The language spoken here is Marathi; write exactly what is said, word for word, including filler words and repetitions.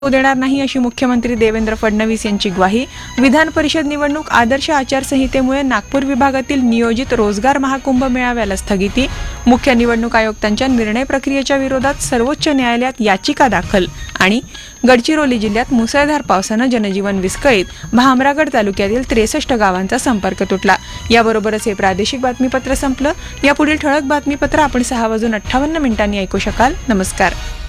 देणार नाही अशी मुख्यमंत्री देवेंद्र फडणवीस यांची ग्वाही. विधान परिषद निवडणूक आदर्श आचारसंहितेमुळे नागपूर विभागातील नियोजित रोजगार महाकुंभ मेळाव्याला स्थगिती. मुख्य निवडणूक आयुक्तांच्या निर्णय प्रक्रियेच्या विरोधात सर्वोच्च न्यायालयात याचिका दाखल. आणि गडचिरोली जिल्ह्यात मुसळधार पावसानं जनजीवन विस्कळीत. भामरागड तालुक्यातील त्रेसष्ट गावांचा संपर्क तुटला. याबरोबरच हे प्रादेशिक बातमीपत्र संपलं. यापुढील ठळक बातमीपत्र आपण सहा वाजून अठ्ठावन्न मिनिटांनी ऐकू शकाल. नमस्कार.